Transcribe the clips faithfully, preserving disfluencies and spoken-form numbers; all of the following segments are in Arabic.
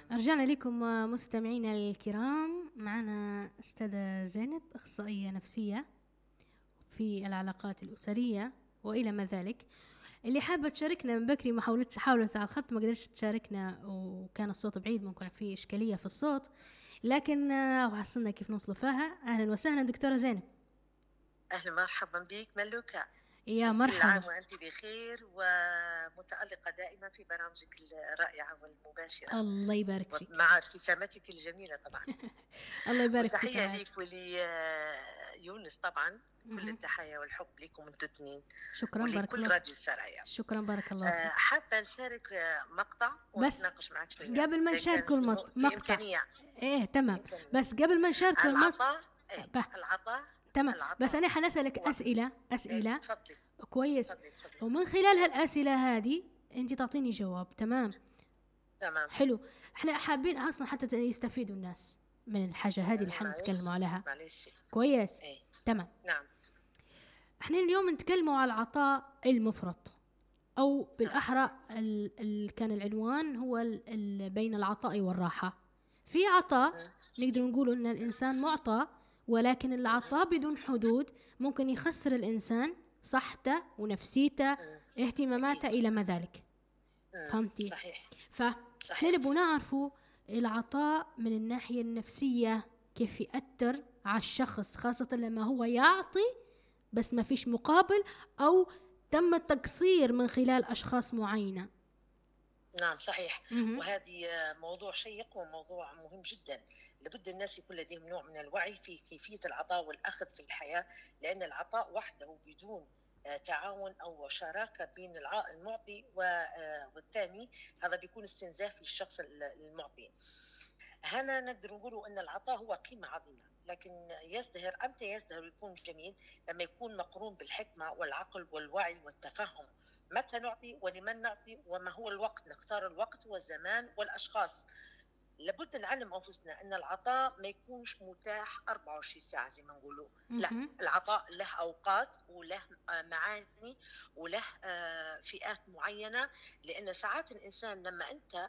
رجعنا لكم مستمعينا الكرام. معنا أستاذة زينب، أخصائية نفسية في العلاقات الأسرية وإلى ما ذلك. اللي حابة تشاركنا من بكري محاولة حاولت على الخط، ما قدرتش تشاركنا وكان الصوت بعيد، ممكن في إشكالية في الصوت، لكن وحصلنا كيف نوصل فيها. أهلا وسهلا دكتورة زينب. أهلا مرحبا بك ملوكة، يا مرحبا. كل عام وأنت بخير ومتألقة دائما في برامجك الرائعة والمباشرة. الله يبارك فيك. مع ابتسامتك الجميلة طبعا. الله يبارك فيك. وتحية ليك وليونس طبعا. كل التحية والحب لكم انتم اثنين. شكرا بارك كل الله. راديو السرايا. شكرا بارك الله فيك. حابة نشارك مقطع ونتناقش معك فيه. قبل ما نشارك المقطع ايه تمام، بس قبل ما نشارك المقطع ايه العطاء تمام العطاء. بس أنا حنسألك أسئلة أسئلة تفضلي. كويس تفضلي. تفضلي. ومن خلال هالأسئلة هذه أنت تعطيني جواب. تمام تمام حلو. احنا حابين أصلا حتى يستفيدوا الناس من الحاجة هذه اللي حنتكلموا عليها. معلش. كويس ايه. تمام. نعم. احنا اليوم نتكلموا على العطاء المفرط، أو بالأحرى ال ال كان العنوان هو ال ال بين العطاء والراحة. في عطاء نقدر نقول أن الإنسان معطى، ولكن العطاء بدون حدود ممكن يخسر الإنسان صحته ونفسيته اهتماماته إلى ما ذلك. فهمتي؟ صحيح. فإحنا نبغى نعرفوا العطاء من الناحية النفسية كيف يأثر على الشخص، خاصة لما هو يعطي بس ما فيش مقابل، أو تم التقصير من خلال أشخاص معينة. نعم صحيح. م- وهذه موضوع شيق وموضوع مهم جدا. لابد الناس يكون لديهم نوع من الوعي في كيفية العطاء والأخذ في الحياة، لأن العطاء وحده بدون تعاون أو شراكة بين المعطي والثاني هذا بيكون استنزاف للشخص المعطي. هنا نقدر نقول أن العطاء هو قيمة عظيمة، لكن يزدهر أمتى يزدهر ويكون جميل لما يكون مقرون بالحكمة والعقل والوعي والتفهم. متى نعطي ولمن نعطي وما هو الوقت، نختار الوقت والزمان والأشخاص. لابد نعلم أنفسنا أن العطاء ما يكونش متاح أربعة وعشرين ساعة زي ما نقولوا. لا، العطاء له أوقات وله معاني وله فئات معينة، لأن ساعات الإنسان لما أنت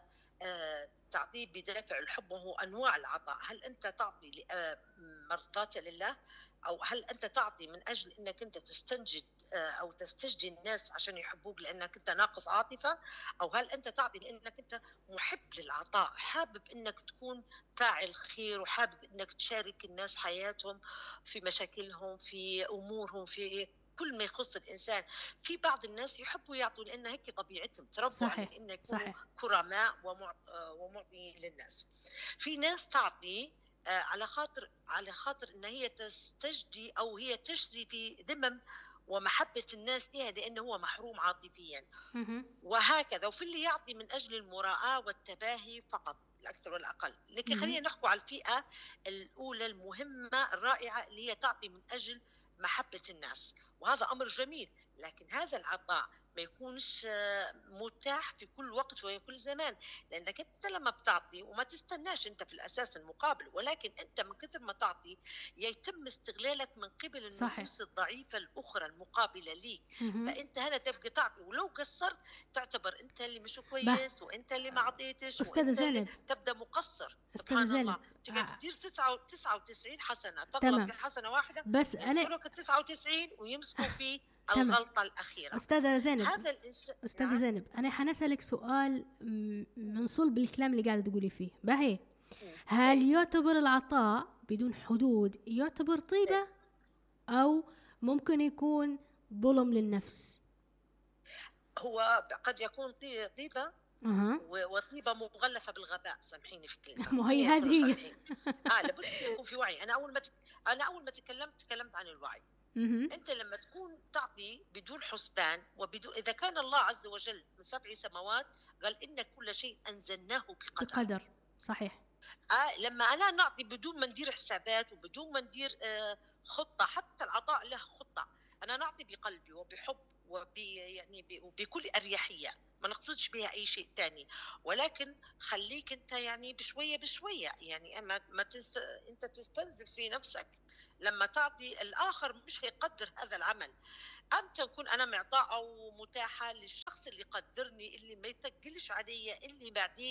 تعطيه بدافع الحب، وهو أنواع العطاء. هل أنت تعطي مرضاة لله، أو هل أنت تعطي من أجل أنك أنت تستنجد أو تستجدي الناس عشان يحبوك لأنك أنت ناقص عاطفة، أو هل أنت تعطي لأنك أنت محب للعطاء، حابب أنك تكون فاعل خير وحابب أنك تشارك الناس حياتهم في مشاكلهم في أمورهم في كل ما يخص الإنسان. في بعض الناس يحبوا يعطوا لأن هيك طبيعتهم، تربوا على أن يكونوا كرماء ومعطيين للناس. في ناس تعطي على خاطر على خاطر أن هي تستجدي أو هي تشتري في ذمم ومحبة الناس لها لأنه هو محروم عاطفيا، وهكذا. وفي اللي يعطي من أجل المراءة والتباهي فقط، الأكثر والأقل. لكن خلينا نحكي على الفئة الأولى المهمة الرائعة اللي هي تعطي من أجل محبة الناس، وهذا أمر جميل. لكن هذا العطاء ما يكونش متاح في كل وقت وفي كل زمان، لأنك أنت لما بتعطي وما تستناش أنت في الأساس المقابل، ولكن أنت من كثر ما تعطي يتم استغلالك من قبل النفوس الضعيفة الأخرى المقابلة ليك. فأنت هنا تبقى تعطي، ولو قصرت تعتبر أنت اللي مش كويس وأنت اللي ما عطيتش، أستاذة زينب تبدأ مقصر. سبحان زينب. الله، تقدر تدير تسعة وتسعين حسنة تغلط بحسنة واحدة، بس أنا يمسكوك تسعة وتسعين ويمسكوا في الغلطة الأخيرة. أستاذة زينب هذا الإنس... أستاذة نعم. زينب، أنا حنسألك سؤال من صلب الكلام اللي قاعدة تقولي فيه. باهي، هل يعتبر العطاء بدون حدود يعتبر طيبة، أو ممكن يكون ظلم للنفس؟ هو قد يكون طيبة أه. وطيبة مغلفة بالغباء، سامحيني في الكلمة. ما هي هذه هي. آه لابد يكون في وعي. أنا أول ما ت... أنا أول ما تكلمت تكلمت عن الوعي. أنت لما تكون تعطي بدون حسبان وبدون، إذا كان الله عز وجل من سبع سماوات قال إن كل شيء أنزلناه بقدر. بقدر صحيح. آه لما أنا نعطي بدون ما ندير حسابات وبدون ما ندير آه خطة، حتى العطاء له خطة. أنا نعطي بقلبي وبحب وبي يعني بكل أريحية، ما نقصدش بها أي شيء تاني، ولكن خليك أنت يعني بشوية بشوية، يعني أما ما تست... أنت تستنزف في نفسك. لما تعطي الآخر مش هيقدر هذا العمل. أمتى أكون أنا معطاء أو متاحة للشخص اللي قدرني، اللي ما يتقلش علي، اللي بعدين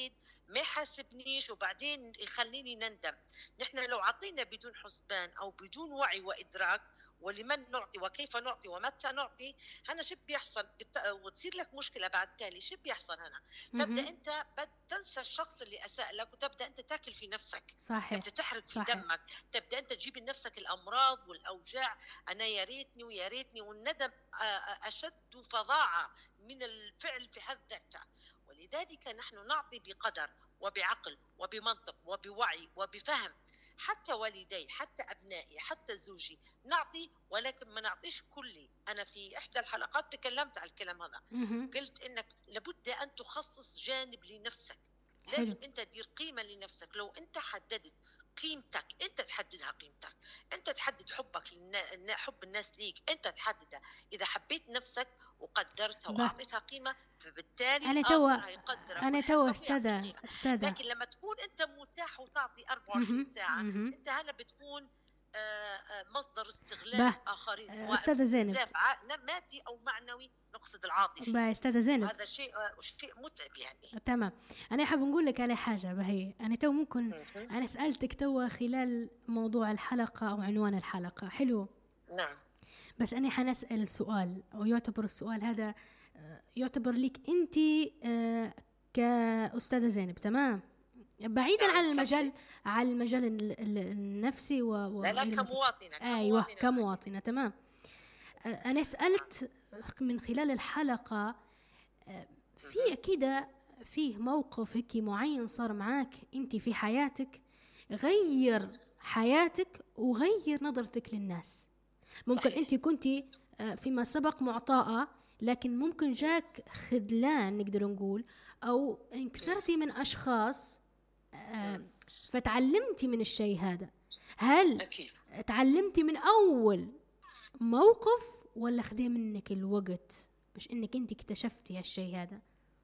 ما يحاسبنيش وبعدين يخليني نندم. نحن لو عطينا بدون حسبان أو بدون وعي وإدراك ولمن نعطي وكيف نعطي ومتى نعطي، هنا شو بيحصل بت... وتصير لك مشكله بعد تالي. شو بيحصل هنا؟ تبدا انت بد تنسى الشخص اللي اساء لك، وتبدا انت تاكل في نفسك. صحيح. تبدا تحرق في صحيح. دمك، تبدا انت تجيب لنفسك الامراض والاوجاع. انا يا ريتني ويا ريتني، والندم اشد فظاعه من الفعل في حد ذاته. ولذلك نحن نعطي بقدر وبعقل وبمنطق وبوعي وبفهم. حتى والدي، حتى أبنائي، حتى زوجي نعطي، ولكن ما نعطيش كلي. أنا في إحدى الحلقات تكلمت على الكلام هذا. قلت إنك لابد أن تخصص جانب لنفسك. لازم أنت تدير قيمة لنفسك. لو أنت حددت قيمتك، أنت تحددها قيمتك، أنت تحدد حبك للنا... حب الناس ليك، أنت تحددها. إذا حبيت نفسك وقدرتها وأعطيتها قيمة، فبالتالي أنا توا أنا توا استاذة استاذة لكن لما تكون أنت متاح وتعطي أربعة وعشرين ساعة، أنت هنا بتكون مصدر استغلال آخرين، سواء أستاذة زينب مادي أو معنوي، نقصد العاطفي. با أستاذة زينب، هذا شيء شيء متعب يعني. تمام. أنا حاب نقول لك على حاجة بهي. أنا تو ممكن أنا سألتك تو خلال موضوع الحلقة أو عنوان الحلقة، حلو؟ نعم. بس أنا حنسأل سؤال، ويعتبر السؤال هذا يعتبر لك أنت كأستاذة زينب، تمام؟ بعيدا عن المجال على المجال النفسي و, و... لا لا كمواطنة. أيوة كمواطنة. تمام. أنا سألت من خلال الحلقة، في أكيد فيه موقف هيك معين صار معاك أنت في حياتك غير حياتك وغير نظرتك للناس. ممكن أنت كنتي فيما سبق معطاءة، لكن ممكن جاك خذلان نقدر نقول، أو انكسرتي من أشخاص فتعلمتي من الشيء هذا. هل أكيد تعلمتي من أول موقف ولا خدي منك الوقت باش إنك أنت اكتشفتي هالشيء هذا؟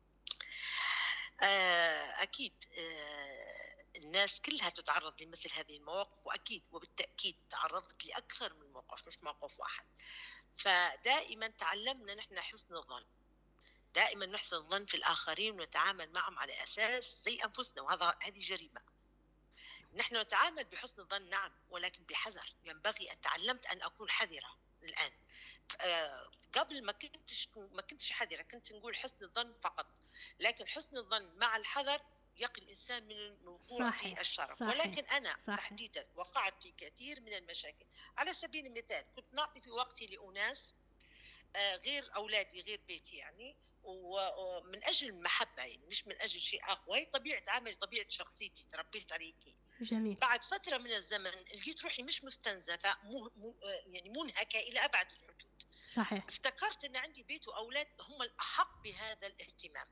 أكيد الناس كلها تتعرض لمثل هذه المواقف، وأكيد وبالتأكيد تعرضت لأكثر من موقف، مش موقف واحد. فدائما تعلمنا نحن حسن الظن، دائما نحسن الظن في الآخرين ونتعامل معهم على أساس زي أنفسنا، وهذا هذه جريمة. نحن نتعامل بحسن الظن نعم، ولكن بحذر. ينبغي أن تعلمت أن أكون حذرة الآن. قبل ما كنتش ما كنتش حذرة، كنت نقول حسن الظن فقط، لكن حسن الظن مع الحذر يقي الإنسان من الوقوع في الشرف. صحيح. ولكن أنا صحيح. تحديدا وقعت في كثير من المشاكل. على سبيل المثال كنت نعطي في وقتي لأناس غير أولادي غير بيتي يعني، ومن أجل المحبة يعني، مش من أجل شيء آخر. وهي طبيعة عمل، طبيعة شخصيتي، تربيت عليكي. جميل. بعد فترة من الزمن لقيت روحي مش مستنزفة، مه... م... يعني منهكة إلى أبعد الحدود. صحيح. افتكرت أن عندي بيت وأولاد هم الأحق بهذا الاهتمام.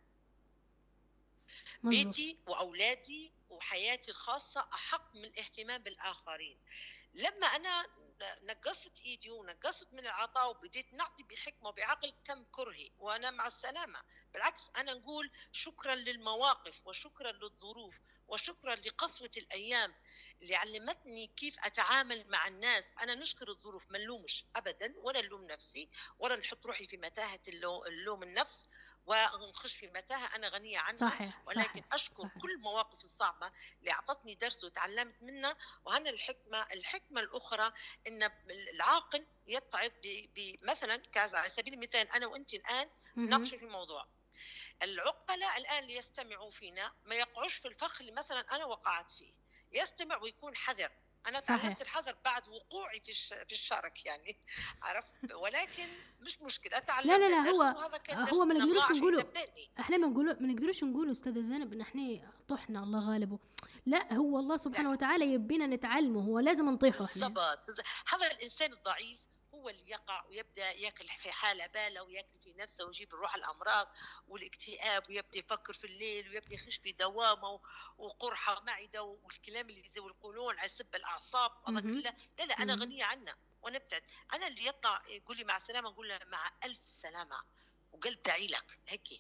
مزبوط. بيتي وأولادي وحياتي الخاصة أحق من الاهتمام بالآخرين. لما أنا نقصت إيدي ونقصت من العطاء وبديت نعطي بحكمة وبعقل، تم كرهي وأنا مع السلامة. بالعكس أنا نقول شكرا للمواقف وشكرا للظروف وشكرا لقسوة الأيام اللي علمتني كيف أتعامل مع الناس. أنا نشكر الظروف، ما نلومش أبدا، ولا نلوم نفسي، ولا نحط روحي في متاهة اللوم النفس ونخش في متاهة أنا غنية عنها. صحيح. ولكن صحيح. أشكر صحيح. كل المواقف الصعبة اللي أعطتني درس وتعلمت منها. وهنا الحكمة الحكمة الأخرى إن العاقل يتعظ بمثلا كذا. على سبيل المثال أنا وأنت الآن نناقش في موضوع، العقلاء الآن اللي يستمعوا فينا ما يقعوش في الفخ اللي مثلا أنا وقعت فيه، يستمع ويكون حذر. أنا تعلمت الحذر بعد وقوعي في في الشرك يعني، عرفت؟ ولكن مش مشكلة، تعلمت. لا لا لا هو هو ما نقدروش نقولوا، احنا ما نقولوا ما نقدروش نقولوا أستاذة زينب إن احنا طحنا الله غالبه. لا، هو الله سبحانه لا. وتعالى يبينا نتعلمه، هو لازم نطيحه احنا. بالضبط. هذا الإنسان الضعيف هو اللي يقع ويبدأ يأكل في حالة بالة ويأكل في نفسه ويجيب الروح الأمراض والاكتئاب، ويبدأ يفكر في الليل ويبدأ يخش في دوامة وقرحة معدة والكلام اللي زي القولون على سب الأعصاب. لا لا لا أنا غنية عنه ونبتعد. أنا اللي يطلع يقول لي مع السلامة، نقول له مع ألف سلامة وقلب داعي لك هيك.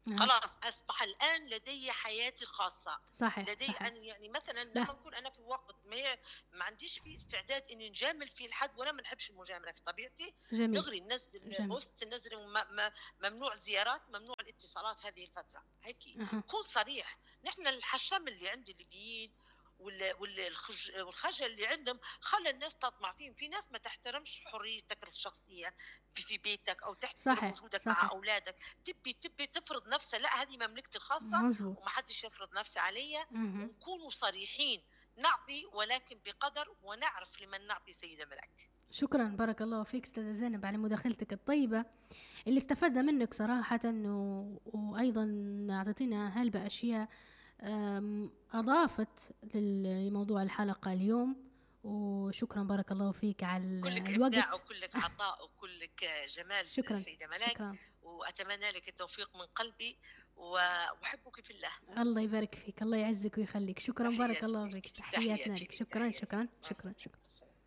خلاص أصبح الآن لدي حياتي الخاصة. صحيح لدي صحيح. أن يعني مثلا لما نكون أنا في وقت ما ما عنديش فيه استعداد إني نجامل فيه الحد، وأنا ما نحبش المجاملة في طبيعتي. جميل. دغري ننزل جميل. بوست، ننزل ممنوع زيارات، ممنوع الاتصالات هذه الفترة هيك. أه. كون صريح. نحن الحشم اللي عند الليبيين والخجل اللي عندهم خلى الناس تطمع فيهم. في ناس ما تحترمش حريتك الشخصية في بيتك أو تحترم صحيح. وجودك صحيح. مع أولادك. تبي تبي تفرض نفسها، لا هذه مملكتي الخاصة مزبوط. ومحدش يفرض نفسه عليا. ونكونوا صريحين، نعطي ولكن بقدر، ونعرف لمن نعطي سيدة ملك. شكرا، بارك الله فيك استاذة زينب على مداخلتك الطيبة اللي استفدنا منك صراحة، وأيضا أعطيتنا هلبة أشياء أضافت لموضوع الحلقة اليوم. وشكرا بارك الله فيك على كلك الوقت. إبداع وكلك عطاء وكلك جمال. شكرا سيدة ملاك. شكرا. وأتمنى لك التوفيق من قلبي، وأحبك في الله. الله يبارك فيك، الله يعزك ويخليك. شكرا بارك الله فيك. تحياتنا لك. شكرا شكرا شكرا شكرا.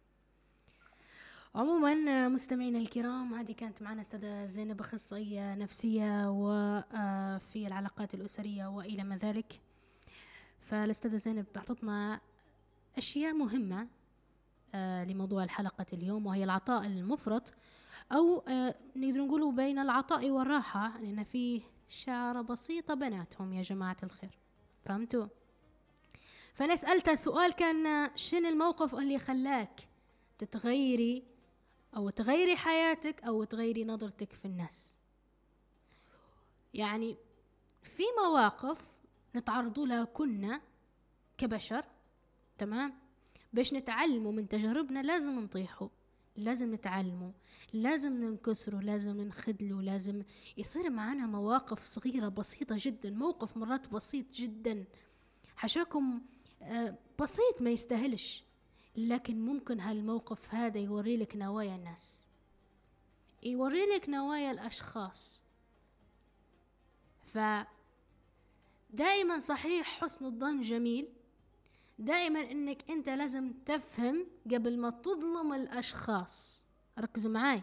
عموما مستمعينا الكرام، هذه كانت معنا أستاذة زينب، أخصائية نفسية وفي العلاقات الأسرية وإلى ما ذلك. فالأستاذة زينب أعطتنا أشياء مهمة لموضوع الحلقة اليوم، وهي العطاء المفرط، أو نقدر نقوله بين العطاء والراحة، لأن فيه شعرة بسيطة بيناتهم يا جماعة الخير. فهمتوا؟ فأنا سألت سؤال كان: شنو الموقف اللي خلاك تتغيري أو تغيري حياتك أو تغيري نظرتك في الناس؟ يعني في مواقف نتعرضوا لها كنا كبشر، تمام؟ باش نتعلموا من تجاربنا لازم نطيحوا، لازم نتعلموا، لازم ننكسروا، لازم نخدلوا، لازم يصير معنا مواقف صغيرة بسيطة جدا. موقف مرات بسيط جدا حشاكم بسيط ما يستاهلش، لكن ممكن هالموقف هذا يوري لك نوايا الناس، يوري لك نوايا الأشخاص. فدائما صحيح حسن الظن جميل، دائما انك انت لازم تفهم قبل ما تظلم الاشخاص. ركزوا معاي،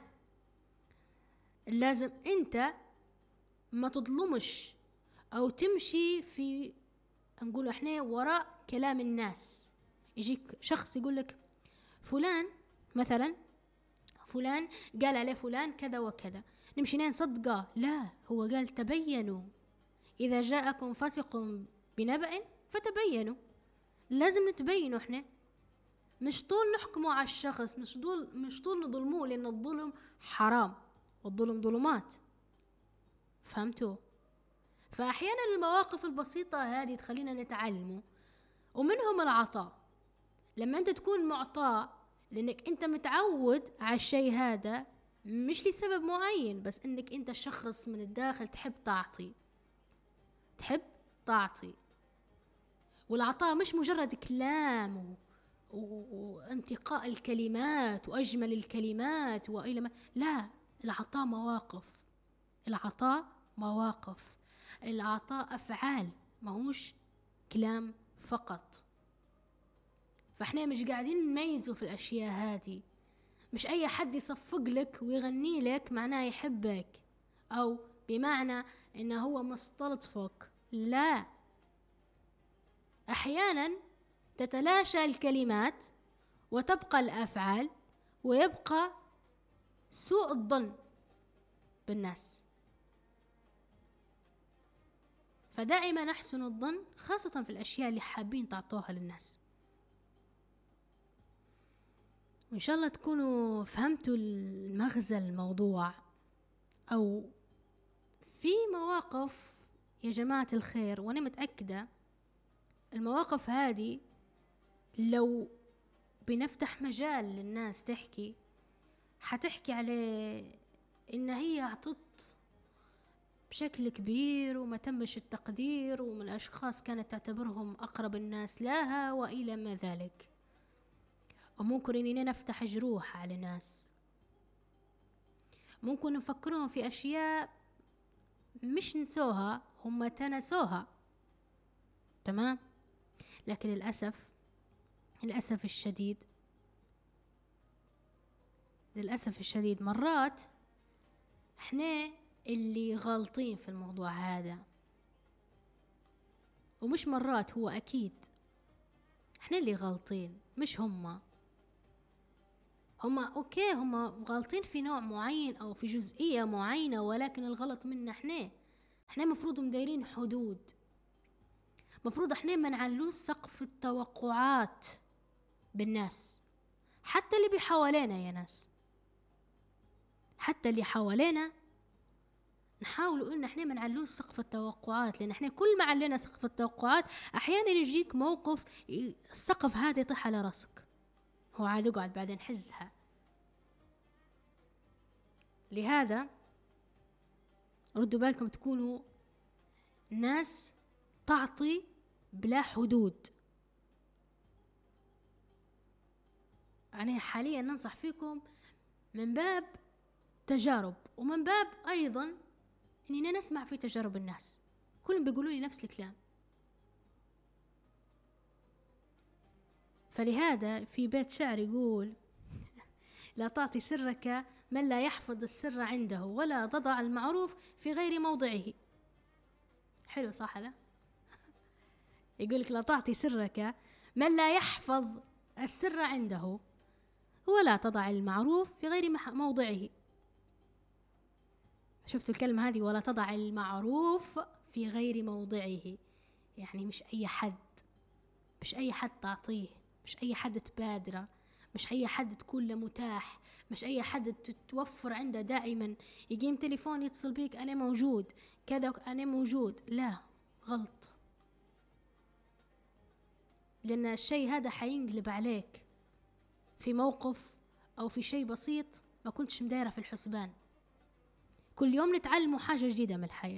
لازم انت ما تظلمش او تمشي في نقول احنا وراء كلام الناس. يجيك شخص يقول لك فلان مثلا، فلان قال عليه فلان كذا وكذا، نمشي نصدقه؟ لا، هو قال تبينوا اذا جاءكم فاسق بنبأ فتبينوا. لازم نتبينوا احنا، مش طول نحكموا على الشخص، مش طول مش طول نظلموه، لان الظلم حرام والظلم ظلمات. فهمتوا؟ فاحيانا المواقف البسيطة هذه تخلينا نتعلموا، ومنهم العطاء. لما انت تكون معطاء لانك انت متعود على الشيء هذا، مش لسبب معين، بس انك انت شخص من الداخل تحب تعطي، تحب تعطي. والعطاء مش مجرد كلام وانتقاء الكلمات وأجمل الكلمات وإلى ما، لا، العطاء مواقف، العطاء مواقف، العطاء أفعال، ما هوش كلام فقط. فإحنا مش قاعدين نميزوا في الأشياء هذه. مش أي حد يصفق لك ويغني لك معناه يحبك، أو بمعنى إنه هو مستلطفك. لا، أحيانا تتلاشى الكلمات وتبقى الأفعال، ويبقى سوء الظن بالناس. فدائما أحسن الظن، خاصة في الأشياء اللي حابين تعطوها للناس. وإن شاء الله تكونوا فهمتوا المغزى الموضوع. أو في مواقف يا جماعة الخير، وأنا متأكدة المواقف هذه لو بنفتح مجال للناس تحكي، حتحكي عليه إن هي عطت بشكل كبير وما تمش التقدير، ومن أشخاص كانت تعتبرهم أقرب الناس لها وإلى ما ذلك. وممكن إننا نفتح جروح على ناس، ممكن نفكرهم في أشياء مش نسوها، هم تنسوها، تمام؟ لكن للأسف للأسف الشديد للأسف الشديد مرات احنا اللي غالطين في الموضوع هذا، ومش مرات، هو أكيد احنا اللي غالطين مش هما. هما أوكي، هما غالطين في نوع معين أو في جزئية معينة، ولكن الغلط منا احنا. احنا مفروض مدايرين حدود، مفروض احنا ما نعلوش سقف التوقعات بالناس، حتى اللي بحوالينا يا ناس، حتى اللي حوالينا نحاولوا ان احنا ما نعلوش سقف التوقعات، لان احنا كل ما علينا سقف التوقعات احيانا يجيك موقف السقف هذا يطيح على راسك، هو عاد يقعد بعدين حزها. لهذا ردوا بالكم تكونوا ناس تعطي بلا حدود. أنا حاليا ننصح فيكم من باب تجارب، ومن باب أيضا أننا نسمع في تجارب الناس، كلهم بيقولوا لي نفس الكلام. فلهذا في بيت شعر يقول: لا تعطي سرك من لا يحفظ السر عنده، ولا تضع المعروف في غير موضعه. حلو صح لا؟ يقولك لا تعطي سرك من لا يحفظ السر عنده، ولا تضع المعروف في غير موضعه. شفتوا الكلمة هذه؟ ولا تضع المعروف في غير موضعه، يعني مش أي حد، مش أي حد تعطيه، مش أي حد تبادره، مش أي حد تكون له متاح، مش أي حد تتوفر عنده دائما يقيم تليفون يتصل بيك أنا موجود كذا أنا موجود. لا، غلط، لأن الشيء هذا حينقلب عليك في موقف أو في شيء بسيط ما كنتش مدايره في الحسبان. كل يوم نتعلموا حاجة جديدة من الحياة،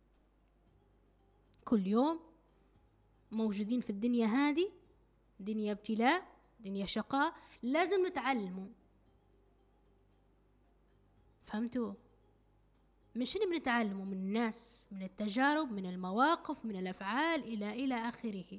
كل يوم موجودين في الدنيا هذه، دنيا ابتلاء، دنيا شقاء، لازم نتعلموا. فهمتوا؟ من شنو بنتعلموا؟ من الناس، من التجارب، من المواقف، من الأفعال، إلى إلى آخره.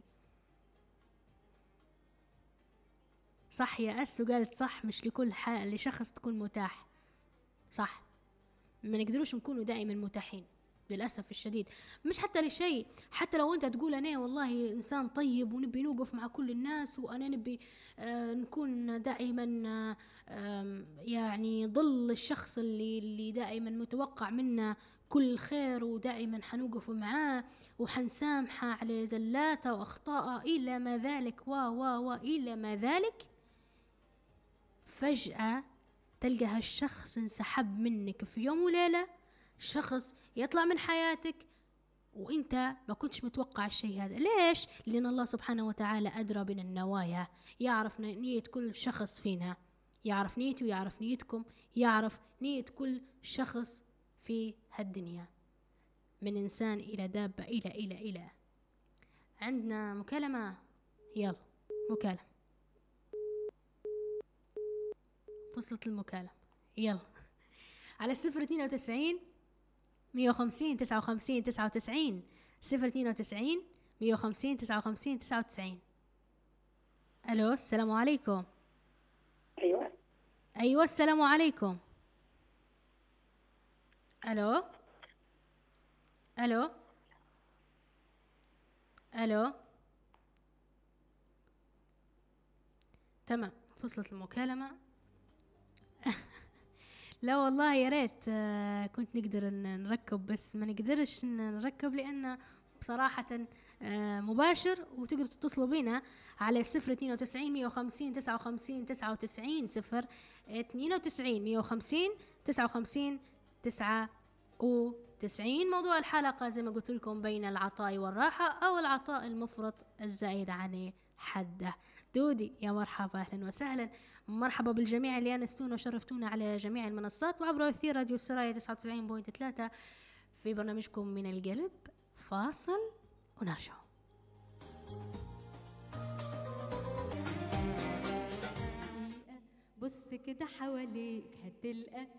صح يا أسو قالت صح، مش لكل حال لشخص تكون متاح. صح، ما نقدروش نكونوا دائما متاحين للأسف الشديد، مش حتى لشيء. حتى لو أنت تقول أنا والله إنسان طيب ونبي نوقف مع كل الناس، وأنا نبي آه نكون دائما آه يعني ضل الشخص اللي, اللي دائما متوقع منا كل خير، ودائما حنوقف معاه وحنسامحه على زلاته وأخطاءه إلى ما ذلك و و و إلى ما ذلك. فجأة تلقى هالشخص انسحب منك في يوم وليلة، شخص يطلع من حياتك وانت ما كنتش متوقع الشيء هذا. ليش؟ لأن الله سبحانه وتعالى أدرى بين النوايا، يعرف نية كل شخص فينا، يعرف نيته، يعرف نيتكم، يعرف نية كل شخص في هالدنيا، من إنسان إلى دابة إلى إلى إلى. عندنا مكالمة، يلا مكالمة، فصلت المكالمة، يلا على صفر اثنين وتسعين مية وخمسين تسعة وخمسين تسعة وتسعين، صفر اثنين وتسعين مية وخمسين تسعة وخمسين تسعة وتسعين. ألو، السلام عليكم. أيوة أيوة السلام عليكم. ألو ألو ألو تمام، فصلت المكالمة. لا والله يا ريت كنت نقدر نركب، بس ما نقدرش نركب لأن بصراحة مباشر، وتقدروا تتصلوا بينا على صفر اثنين وتسعين مية وخمسين تسعة وخمسين تسعة وتسعين، صفر اثنين وتسعين مية وخمسين تسعة وخمسين تسعة وتسعين. موضوع الحلقة زي ما قلت لكم بين العطاء والراحة، أو العطاء المفرط الزائد عن حده. دودي يا مرحبا، أهلا وسهلا، مرحبا بالجميع اللي أنستونا وشرفتونا على جميع المنصات وعبر أثير راديو السرايا تسعة وتسعين فاصلة ثلاثة في برنامجكم من القلب. فاصل ونرجع. بص كده حواليك هتلقى